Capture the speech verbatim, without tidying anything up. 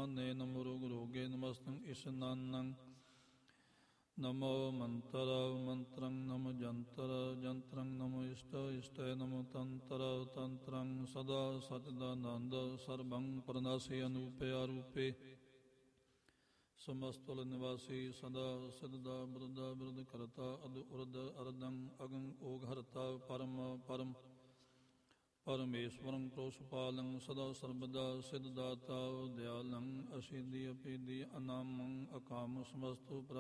ਈਸ਼ਾਨੇ ਨਮੋ ਰੋਗ ਰੋਗੇ ਨਮਸਤੰ ਈਸ਼ਨਾਨੰ ਨਮੋ ਮੰਤਰ ਮੰਤਰੰ ਨਮੋ ਜੰਤਰ ਜੰਤਰੰ ਨਮੋ ਇਸ਼ਟ ਇਸ਼ਟੇ ਨਮੋ ਤੰਤਰ ਤੰਤਰੰ ਸਦਾ ਸਚਿਦਾਨੰਦ ਸਰਬੰ ਪਰਨਾਸੀ ਅਨੂਪੇ ਆਰੂਪੇ ਸਮਸਤੁਲ ਨਿਵਾਸੀ ਸਦਾ ਸਿੱਧਾ ਬਿਰਦਾ ਬਿਰਦ ਕਰਤਾ ਅਦ ਉਰਦ ਅਰਦੰ ਅਗੰ ਓਗ ਹਰਤਾ ਪਰਮ ਪਰਮ ਪਰਮੇਸ਼ਵਰੰ ਪ੍ਰੋਸਪਾਲੰ ਸਦਾ ਸਰਬਦਾ ਸਿੱਧ ਦਾਤਾ ਦਿਆਲੰ ਅਸੀਦੀ ਅਪੀਦੀ ਅਨਾਮੰ ਅਕਾਮ ਸਮਸਤੁ